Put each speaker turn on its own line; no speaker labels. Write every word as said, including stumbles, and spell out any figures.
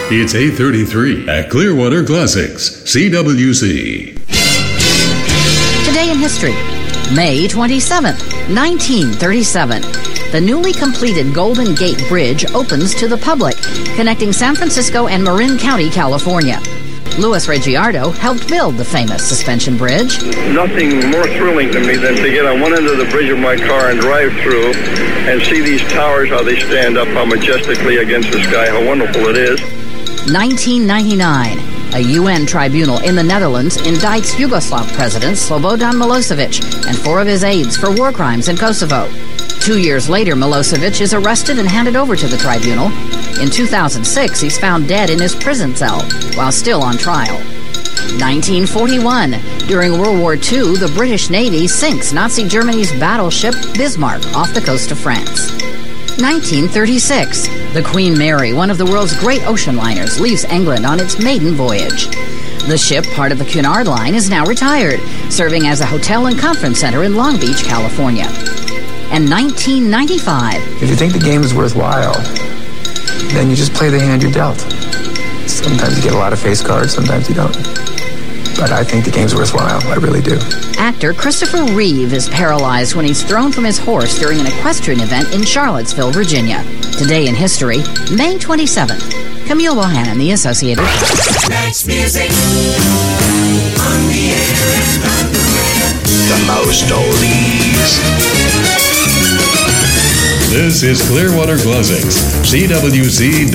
It's eight thirty-three at Clearwater Classics, C W C.
Today in history, May twenty-seventh, nineteen thirty-seven. The newly completed Golden Gate Bridge opens to the public, connecting San Francisco and Marin County, California. Louis Reggiardo helped build the famous suspension bridge.
Nothing more thrilling to me than to get on one end of the bridge of my car and drive through and see these towers, how they stand up, how majestically against the sky, how wonderful it is.
nineteen ninety-nine. A U N tribunal in the Netherlands indicts Yugoslav President Slobodan Milosevic and four of his aides for war crimes in Kosovo. Two years later, Milosevic is arrested and handed over to the tribunal. In two thousand six, he's found dead in his prison cell while still on trial. nineteen forty-one. During World War Two, the British Navy sinks Nazi Germany's battleship Bismarck off the coast of France. nineteen thirty-six. The Queen Mary, one of the world's great ocean liners, leaves England on its maiden voyage. The ship, part of the Cunard Line, is now retired, serving as a hotel and conference center in Long Beach, California. And nineteen ninety-five.
If you think the game is worthwhile, then you just play the hand you're dealt. Sometimes you get a lot of face cards, sometimes you don't. But I think the game's worthwhile. I really do.
Actor Christopher Reeve is paralyzed when he's thrown from his horse during an equestrian event in Charlottesville, Virginia. Today in history, May twenty-seventh. Camille Bohannon, The Associated.
Next music on the air and on the web.
The most oldies.
This is Clearwater Classics, C W C